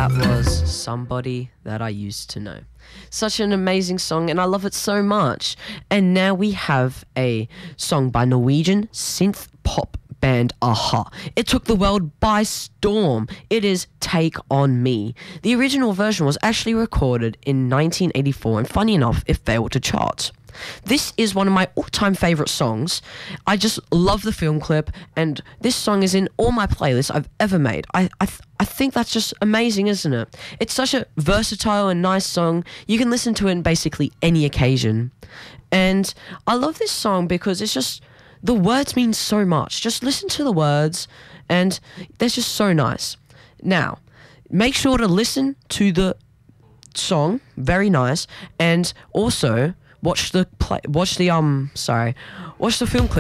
That was Somebody That I Used to Know. Such an amazing song, and I love it so much. And now we have a song by Norwegian synth pop band a-ha. It took the world by storm. It is Take On Me. The original version was actually recorded in 1984, and funny enough, it failed to chart. This is one of my all-time favorite songs. I just love the film clip, and this song is in all my playlists I've ever made. I think that's just amazing, isn't it? It's such a versatile and nice song. You can listen to it in basically any occasion. And I love this song because it's just, the words mean so much. Just listen to the words, and they're just so nice. Now, make sure to listen to the song, very nice, and also watch the film clip.